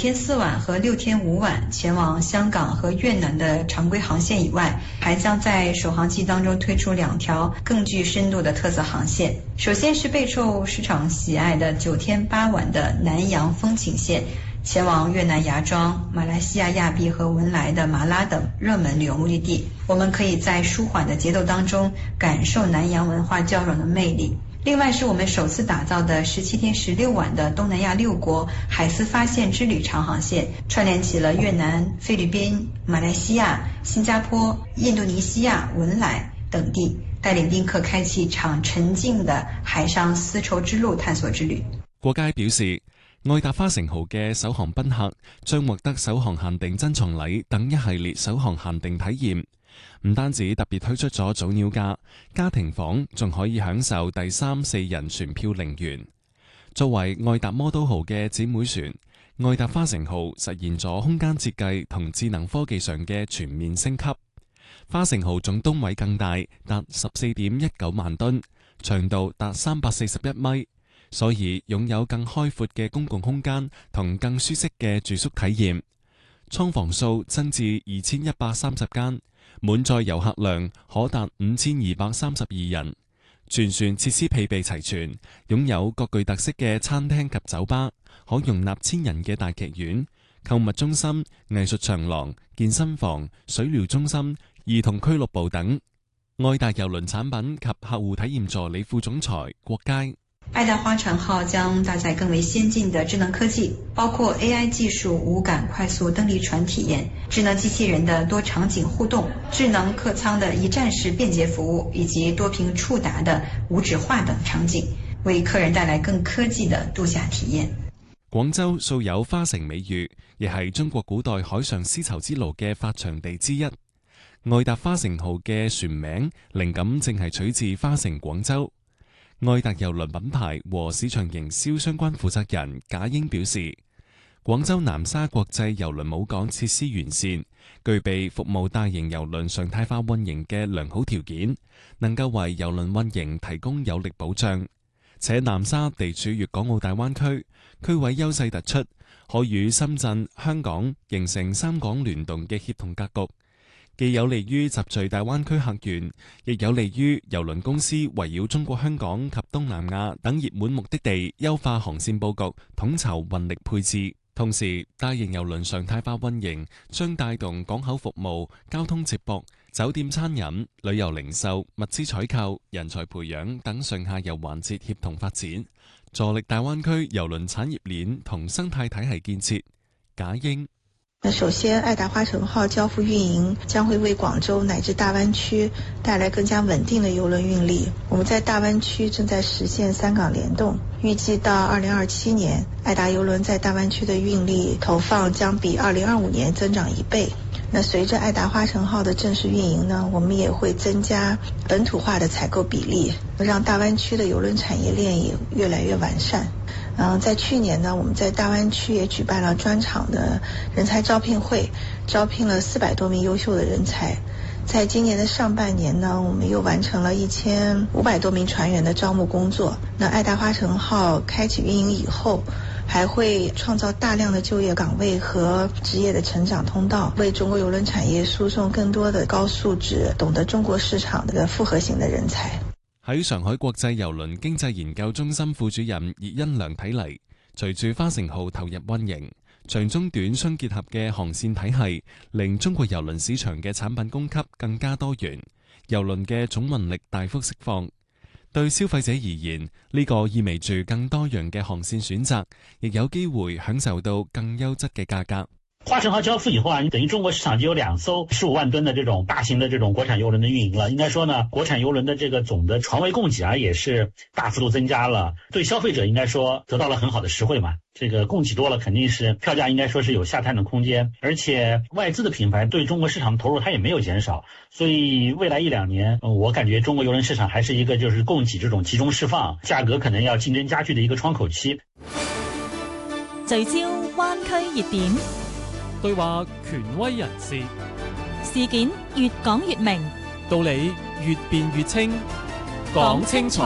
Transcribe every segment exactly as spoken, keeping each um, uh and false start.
天四晚和六天五晚前往香港和越南的常规航线以外，还将在首航季当中推出两条更具深度的特色航线。首先是备受市场喜爱的九天八晚的南洋风情线，前往越南芽庄、马来西亚亚庇和文莱的马拉等热门旅游目的地。我们可以在舒缓的节奏当中感受南洋文化交融的魅力。另外是我们首次打造的十七天十六晚的东南亚六国海丝发现之旅长航线，串联起了越南、菲律宾、马來西亞、新加坡、印度尼西亞、文萊等地，帶領賓客開啟一場沉靜的海上絲綢之路探索之旅。 國佳表示，愛達花城號嘅首航賓客將獲得首航限定珍藏禮等一系列首航限定體驗。唔單止特別推出咗早鳥價，家庭房仲可以享受第三四人船票零元。作為愛達魔都號嘅姊妹船，愛達花城號實現咗空間設計同智能科技上嘅全面升級。花城號總噸位更大，達十四點一九萬噸，長度達三百四十一米，所以擁有更開闊嘅公共空間同更舒適嘅住宿體驗。艙房數增至二千一百三十間。滿載遊客量可達五千二百三十二人，全船設施配備齊全，擁有各具特色嘅餐廳及酒吧，可容納千人嘅大劇院、購物中心、藝術長廊、健身房、水療中心、兒童俱樂部等。愛達郵輪產品及客戶體驗助理副總裁郭佳。 愛達花城號將搭載更為先進的智能科技，包括 A I 技術無感快速登陸船體驗、智能機器人的多場景互動、智能客艙的一站式便捷服務以及多屏觸達的無紙化等場景，為客人帶來更科技的度假體驗。 廣州素有花城美譽，亦係中國古代海上絲綢之路嘅發祥地之一。愛達花城號嘅船名靈感正係取自花城廣州。愛達郵輪品牌和市場營銷相關負責人賈英表示，廣州南沙國際郵輪母港設施完善，具備服務大型郵輪常態化運營嘅良好條件，能夠為郵輪運營提供有力保障。且南沙地處粵港澳大灣區，區位優勢突出，可與深圳、香港形成三港聯動嘅協同格局。既有利於集聚大灣區客源，亦有利於郵輪公司圍繞中國香港及東南亞等熱門目的地優化航線佈局，統籌運力配置。同時，大型郵輪常態化運營將帶動港口服務、交通接駁、酒店餐飲、旅遊零售、物資採購、人才培養等上下游環節協同發展，助力大灣區郵輪產業鏈同生態體系建設。賈英。 那首先，愛達花城號交付運營將會為廣州乃至大灣區帶來更加穩定的郵輪運力。我們在大灣區正在實現三港聯動，預計到二零二七年，愛達郵輪在大灣區的運力投放將比二零二五年增長一倍。那隨着愛達花城號的正式運營呢，我們也會增加本土化的採購比例，讓大灣區的郵輪產業鏈也越來越完善。嗯，在去年呢，我們在大灣區也舉辦了專場的人才招聘會，招聘了四百多名優秀的人才。在今年的上半年呢，我們又完成了一千五百多名船員的招募工作。那愛達花城號開啟運營以後，還會創造大量的就業崗位和職業的成長通道，為中國郵輪產業輸送更多的高素質、懂得中國市場的複合型的人才。 喺上海國際郵輪經濟研究中心副主任葉欣良睇嚟，隨住花城號投入運營，長中短相結合嘅航線體系，令中國郵輪市場嘅產品供給更加多元，郵輪嘅總運力大幅釋放。對消費者而言，呢個意味住更多樣嘅航線選擇，亦有機會享受到更優質嘅價格。 花城號交付以後啊，等於中國市場就有兩艘十五萬噸的這種大型的這種國產郵輪的運營了。應該說呢，國產郵輪的這個總的床位供給啊，也是大幅度增加了。對消費者應該說得到了很好的實惠嘛。這個供給多了，肯定是票價應該說是有下探的空間。而且外資的品牌對中國市場投入它也沒有減少，所以未來一兩年，我感覺中國郵輪市場還是一個就是供給這種集中釋放，價格可能要競爭加劇的一個窗口期。 聚焦灣區熱點。 對話權威人士， 事件越講越明， 道理越辯越清，講清楚。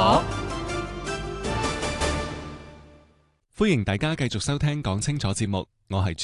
歡迎大家繼續收聽講清楚節目，我係